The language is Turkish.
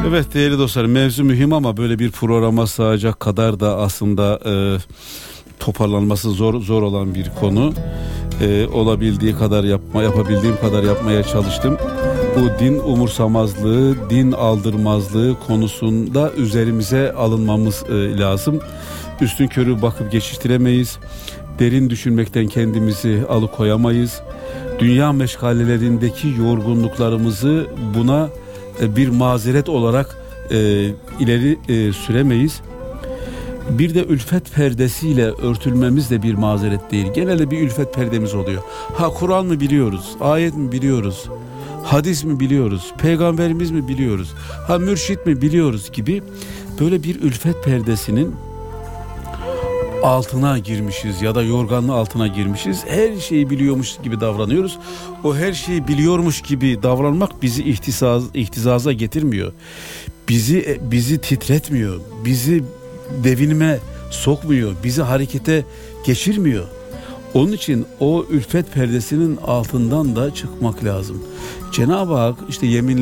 Evet değerli dostlar, mevzu mühim ama böyle bir programa sığacak kadar da aslında toparlanması zor olan bir konu. Olabildiği kadar yapabildiğim kadar yapmaya çalıştım. Bu din umursamazlığı, din aldırmazlığı konusunda üzerimize alınmamız lazım. Üstünkörü bakıp geçiştiremeyiz. Derin düşünmekten kendimizi alıkoyamayız. Dünya meşgalelerindeki yorgunluklarımızı buna bir mazeret olarak ileri süremeyiz. Bir de ülfet perdesiyle örtülmemiz de bir mazeret değil. Genelde bir ülfet perdemiz oluyor. Ha Kur'an mı biliyoruz? Ayet mi biliyoruz? Hadis mi biliyoruz? Peygamberimiz mi biliyoruz? Ha mürşit mi biliyoruz gibi böyle bir ülfet perdesinin altına girmişiz ya da yorganlığı altına girmişiz. Her şeyi biliyormuş gibi davranıyoruz. O her şeyi biliyormuş gibi davranmak bizi ihtizaza getirmiyor. Bizi titretmiyor. Bizi devinime sokmuyor. Bizi harekete geçirmiyor. Onun için o ülfet perdesinin altından da çıkmak lazım. Cenab-ı Hak işte yemin